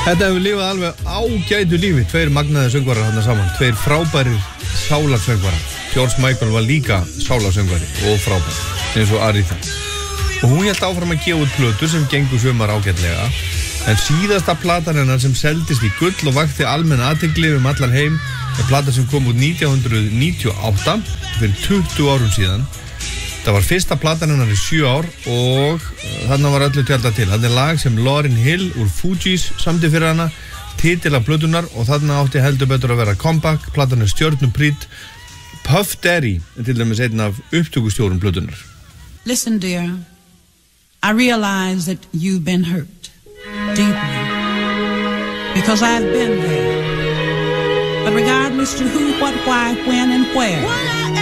Þetta hefur lifað alveg ágætu lífi. Tveir magnaði söngvarar þarna saman. Tveir frábærir sálarsöngvarar. George Michael var líka sálarsöngvari og frábær, eins og Aretha. Og hún hélt áfram að gefa út plötur sem gengu sumar ágætlega. En síðasta platan hennar sem seldist í gull og vakti almenna athygli allan heim er plata sem kom út 1998, fyrir 20 árum síðan. Það var fyrsta platan hennar í 7 ár og þarna var öllu tjaldað til. Þetta er lag sem Lauryn Hill úr Fugees samdi fyrir hana, titil af plötunar, og þarna átti heldur betur að vera comeback. Platan er stjörnuprýdd. Puff Daddy er til dæmis einn af upptökustjórum plötunar. Listen, dear, I realize that you've been hurt deeply because I've been there. But regardless to who, what, why, when, and where,